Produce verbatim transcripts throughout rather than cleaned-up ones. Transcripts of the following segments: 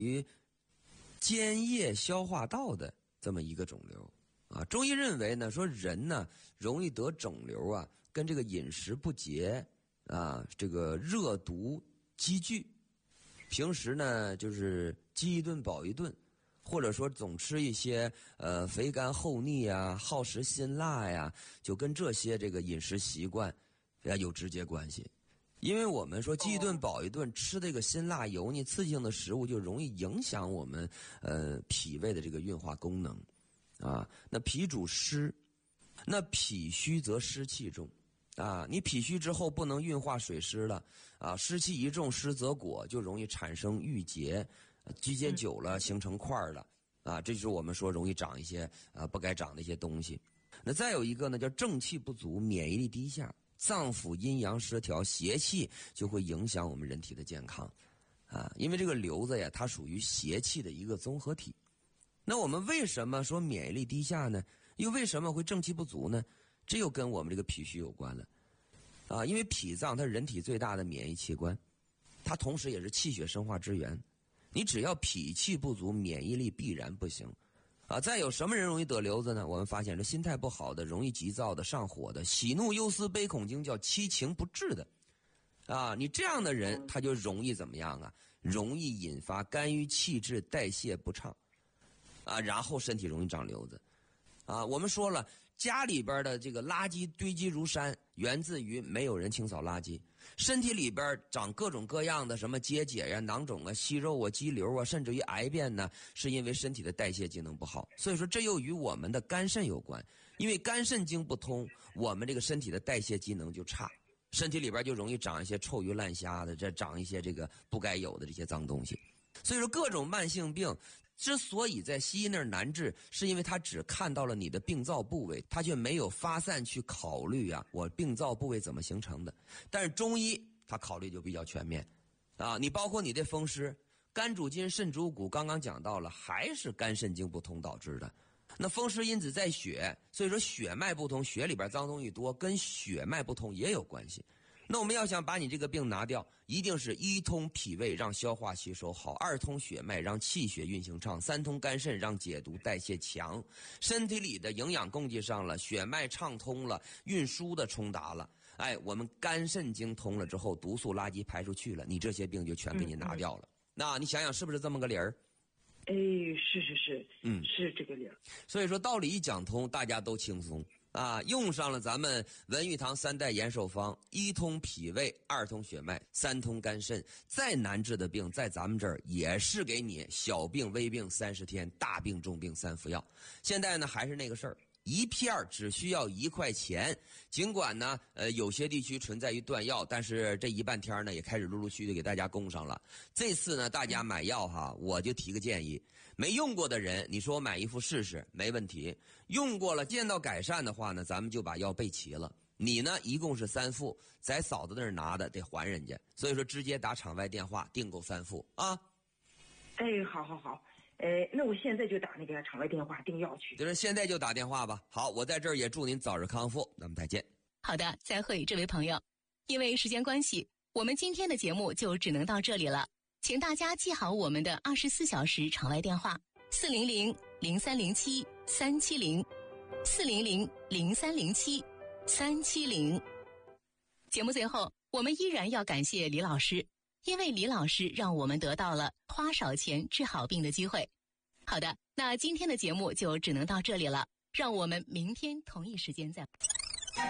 于间叶消化道的这么一个肿瘤啊。中医认为呢，说人呢容易得肿瘤啊，跟这个饮食不节啊，这个热毒积聚，平时呢就是饥一顿饱一顿，或者说总吃一些呃肥甘厚腻啊、好食辛辣呀，就跟这些这个饮食习惯啊有直接关系。因为我们说饥一顿饱一顿，吃这个辛辣油腻刺激性的食物，就容易影响我们呃脾胃的这个运化功能啊。那脾主湿，那脾虚则湿气重啊。你脾虚之后不能运化水湿了啊，湿气一重，湿则裹，就容易产生郁结，积结久了形成块了啊。这就是我们说容易长一些啊不该长的一些东西。那再有一个呢，叫正气不足，免疫力低下。脏腑阴阳失调，邪气就会影响我们人体的健康啊。因为这个瘤子呀，它属于邪气的一个综合体。那我们为什么说免疫力低下呢？又为什么会正气不足呢？这又跟我们这个脾虚有关了啊。因为脾脏它是人体最大的免疫器官，它同时也是气血生化之源。你只要脾气不足，免疫力必然不行啊。再有什么人容易得瘤子呢？我们发现这心态不好的、容易急躁的、上火的、喜怒忧思悲恐惊叫七情不治的啊，你这样的人他就容易怎么样啊？容易引发肝郁气滞、代谢不畅啊，然后身体容易长瘤子啊。我们说了，家里边的这个垃圾堆积如山，源自于没有人清扫垃圾。身体里边长各种各样的什么结节呀、囊肿啊、息肉啊、肌瘤啊，甚至于癌变呢，是因为身体的代谢机能不好。所以说这又与我们的肝肾有关，因为肝肾经不通，我们这个身体的代谢机能就差，身体里边就容易长一些臭鱼烂虾的，这长一些这个不该有的这些脏东西。所以说各种慢性病之所以在西医那儿难治，是因为他只看到了你的病灶部位，他却没有发散去考虑啊，我病灶部位怎么形成的。但是中医他考虑就比较全面啊，你包括你的风湿，肝主筋肾主骨，刚刚讲到了，还是肝肾经不通导致的。那风湿因子在血，所以说血脉不通，血里边脏东西多，跟血脉不通也有关系。那我们要想把你这个病拿掉，一定是一通脾胃让消化吸收好，二通血脉让气血运行畅，三通肝肾让解毒代谢强，身体里的营养供给上了，血脉畅通了，运输的充达了，哎，我们肝肾经通了之后，毒素垃圾排出去了，你这些病就全给你拿掉了。嗯嗯，那你想想是不是这么个理儿？ 哎，是是是，嗯，是这个理儿。 所以说道理一讲通，大家都轻松啊，用上了咱们文玉堂三代延寿方，一通脾胃，二通血脉，三通肝肾，再难治的病在咱们这儿也是给你小病微病三十天，大病重病三服药。现在呢还是那个事儿，一片只需要一块钱，尽管呢呃有些地区存在于断药，但是这一半天呢也开始陆陆续续给大家供上了。这次呢大家买药哈，我就提个建议，没用过的人你说我买一副试试没问题，用过了见到改善的话呢，咱们就把药备齐了。你呢一共是三副，在嫂子那儿拿的得还人家，所以说直接打场外电话订购三副啊。 哎，好好好，呃，那我现在就打那个场外电话订药去。 就是现在就打电话吧。好，我在这儿也祝您早日康复，咱们再见。 好的，再会，这位朋友。因为时间关系，我们今天的节目就只能到这里了，请大家记好我们的二十四小时场外电话：四零零零三零七三七零，四零零零三零七三七零。节目最后，我们依然要感谢李老师。因为李老师让我们得到了花少钱治好病的机会。好的，那今天的节目就只能到这里了，让我们明天同一时间再。 开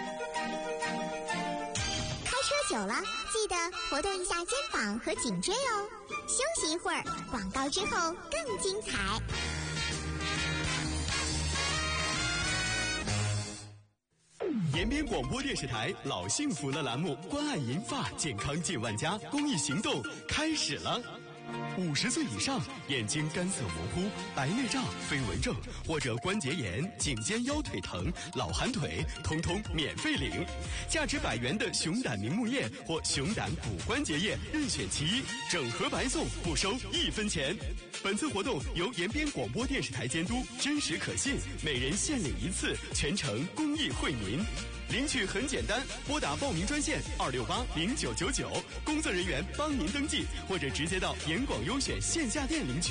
车久了，记得活动一下肩膀和颈椎哦。休息一会儿，广告之后更精彩。 延边广播电视台老幸福了栏目，关爱银发健康近万家公益行动开始了。五十岁以上，眼睛干涩模糊、白内障、飞蚊症或者关节炎、颈肩腰腿疼、老寒腿，通通免费领。价值百元的熊胆明目液或熊胆骨关节液任选其一，整盒白送，不收一分钱。本次活动由延边广播电视台监督，真实可信，每人限领一次，全程公益惠民。 领取很简单，拨打报名专线二六八零九九九，工作人员帮您登记，或者直接到严广优选线下店领取。